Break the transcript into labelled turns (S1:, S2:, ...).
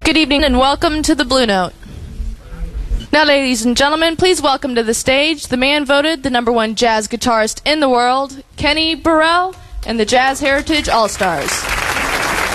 S1: Good evening and welcome to the Blue Note. Now, ladies and gentlemen, please welcome to the stage the man voted the #1 jazz guitarist in the world, Kenny Burrell, and the Jazz Heritage All-Stars.